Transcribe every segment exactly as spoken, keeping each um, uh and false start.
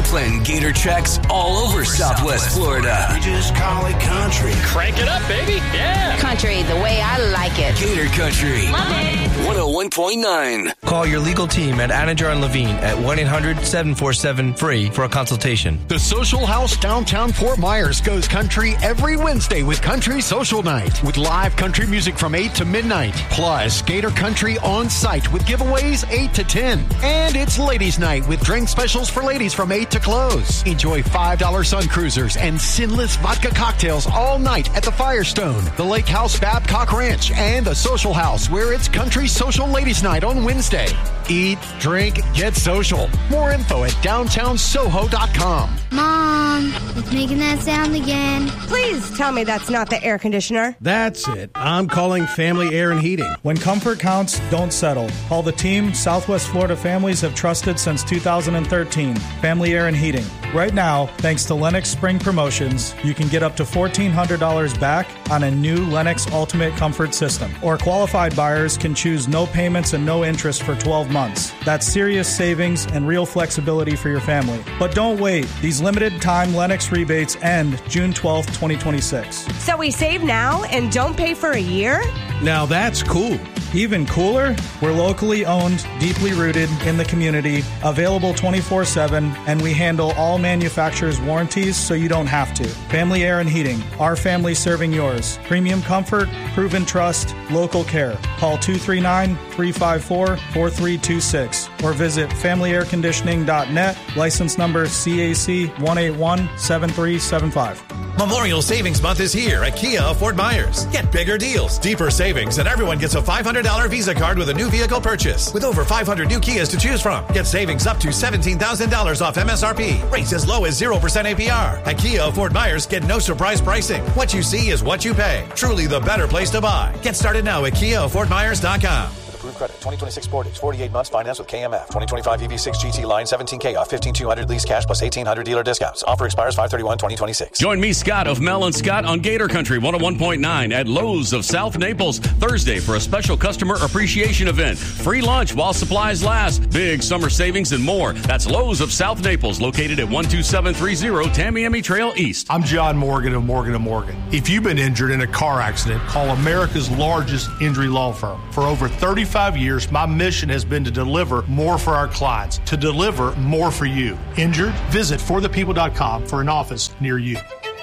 playing Gator tracks all over Southwest Florida. We just call it country. Crank it up, baby. Yeah. Country the way I like it. Gator Country. Love it. one oh one point nine. Call your legal team at Anajar and Levine at one eight hundred seven four seven free for a consultation. The Social House downtown Fort Myers goes country every Wednesday with Country Social Night with live country music from eight to midnight. Plus, Gator Country on site with giveaways eight to ten. And it's Ladies Night with drink specials for ladies from eight to close. Enjoy five dollar Sun Cruisers and sinless vodka cocktails all night at the Firestone, the Lake House Babcock Ranch, and the Social House, where it's Country Social Ladies Night on Wednesday. Eat, drink, get social. More info at downtown soho dot com. Mom, it's making that sound again. Please tell me that's not the air conditioner. That's it. I'm calling Family Air and Heating. When comfort counts, don't settle. Call the team Southwest Florida families have trusted since two thousand thirteen. Family Air and Heating. Right now, thanks to Lennox Spring Promotions, you can get up to fourteen hundred dollars back on a new Lennox Ultimate Comfort System. Or qualified buyers can choose no payments and no interest for twelve months. That's serious savings and real flexibility for your family. But don't wait. These limited time Lennox rebates end June twelfth, twenty twenty-six. So we save now and don't pay for a year? Now that's cool. Even cooler, we're locally owned, deeply rooted in the community, available twenty-four seven, and we handle all manufacturers' warranties so you don't have to. Family Air and Heating, our family serving yours. Premium comfort, proven trust, local care. Call two three nine, three five four, four three two six or visit family air conditioning dot net, license number C A C one eight one seven three seven five. Memorial Savings Month is here at Kia of Fort Myers. Get bigger deals, deeper savings, and everyone gets a five hundred dollars Visa card with a new vehicle purchase. With over five hundred new Kias to choose from, get savings up to seventeen thousand dollars off M S R P. Rates as low as zero percent A P R. At Kia of Fort Myers, get no surprise pricing. What you see is what you pay. Truly the better place to buy. Get started now at kia of fort myers dot com. Approved credit. twenty twenty-six Sportage. forty-eight months finance with K M F. twenty twenty-five E V six G T line seventeen K off. fifteen two hundred lease cash plus eighteen hundred dealer discounts. Offer expires five thirty-one twenty twenty-six. Join me, Scott of Mel and Scott on Gator Country one oh one point nine at Lowe's of South Naples Thursday for a special customer appreciation event. Free lunch while supplies last. Big summer savings and more. That's Lowe's of South Naples, located at one two seven three zero Tamiami Trail East. I'm John Morgan of Morgan and Morgan. If you've been injured in a car accident, call America's largest injury law firm. For over thirty-five years, my mission has been to deliver more for our clients, to deliver more for you. Injured? Visit for the people dot com for an office near you.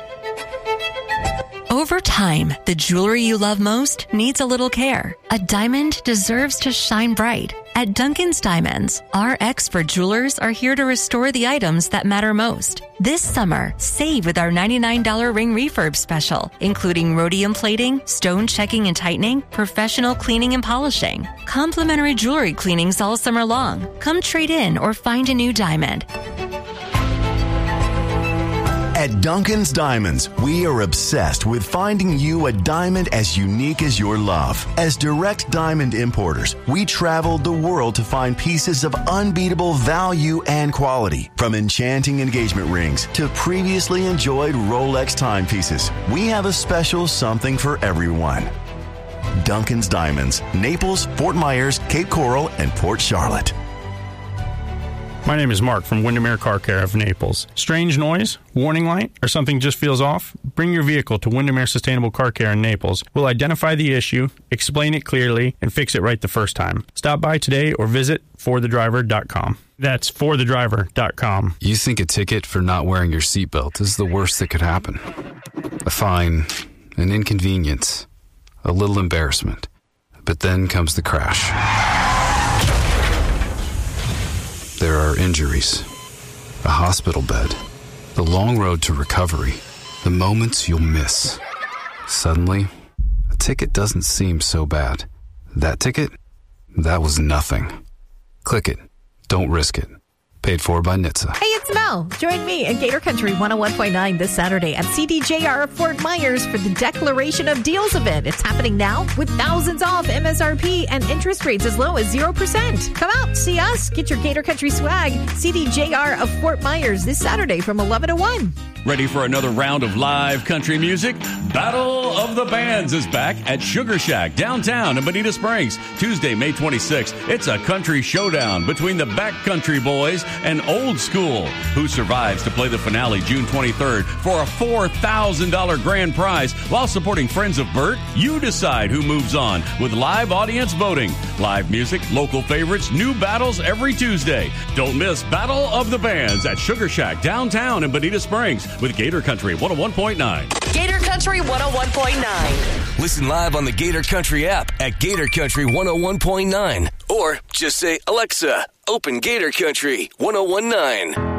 Over time, the jewelry you love most needs a little care. A diamond deserves to shine bright. At Duncan's Diamonds, our expert jewelers are here to restore the items that matter most. This summer, save with our ninety-nine dollars ring refurb special, including rhodium plating, stone checking and tightening, professional cleaning and polishing. Complimentary jewelry cleanings all summer long. Come trade in or find a new diamond. At Duncan's Diamonds, we are obsessed with finding you a diamond as unique as your love. As direct diamond importers, we traveled the world to find pieces of unbeatable value and quality. From enchanting engagement rings to previously enjoyed Rolex timepieces, we have a special something for everyone. Duncan's Diamonds, Naples, Fort Myers, Cape Coral, and Port Charlotte. My name is Mark from Windermere Car Care of Naples. Strange noise, warning light, or something just feels off? Bring your vehicle to Windermere Sustainable Car Care in Naples. We'll identify the issue, explain it clearly, and fix it right the first time. Stop by today or visit for the driver dot com. That's for the driver dot com. You think a ticket for not wearing your seatbelt is the worst that could happen. A fine, an inconvenience, a little embarrassment. But then comes the crash. There are injuries, a hospital bed, the long road to recovery, the moments you'll miss. Suddenly, a ticket doesn't seem so bad. That ticket? That was nothing. Click it. Don't risk it. Paid for by N H T S A. Hey, it's Mel. Join me in Gator Country one oh one point nine this Saturday at C D J R of Fort Myers for the Declaration of Deals event. It's happening now with thousands off M S R P and interest rates as low as zero percent. Come out, see us, get your Gator Country swag. C D J R of Fort Myers this Saturday from eleven to one. Ready for another round of live country music? Battle of the Bands is back at Sugar Shack downtown in Bonita Springs. Tuesday, May twenty-sixth. It's a country showdown between the Backcountry Boys and Old School. Who survives to play the finale June twenty-third for a four thousand dollars grand prize while supporting Friends of Bert? You decide who moves on with live audience voting. Live music, local favorites, new battles every Tuesday. Don't miss Battle of the Bands at Sugar Shack downtown in Bonita Springs with Gator Country one oh one point nine. Gator Country one oh one point nine. Listen live on the Gator Country app at Gator Country one oh one point nine. Or just say, Alexa, open Gator Country one oh one point nine.